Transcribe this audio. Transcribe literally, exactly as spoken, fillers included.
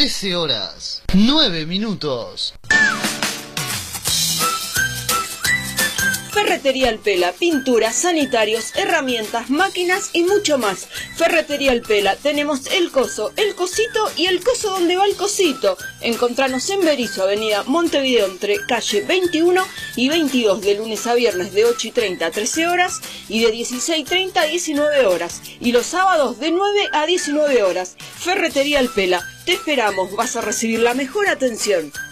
trece horas, nueve minutos. Ferretería Alpela, pinturas, sanitarios, herramientas, máquinas y mucho más. Ferretería Alpela, tenemos el coso, el cosito y el coso donde va el cosito. Encontranos en Berisso, avenida Montevideo, entre calle veintiuno y veintidós, de lunes a viernes de ocho y treinta a trece horas y de dieciséis y treinta a diecinueve horas. Y los sábados de nueve a diecinueve horas. Ferretería Alpela, te esperamos, vas a recibir la mejor atención.